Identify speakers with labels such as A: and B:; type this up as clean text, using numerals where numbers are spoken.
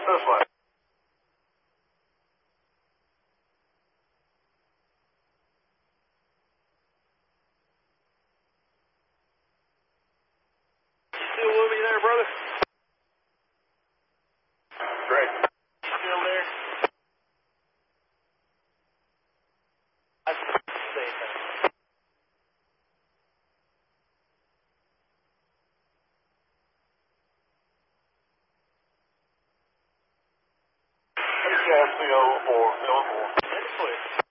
A: This way.
B: Still with me there, brother?
A: Great.
B: Still there? I can say that.
A: SCO or Phil.
B: That's clear.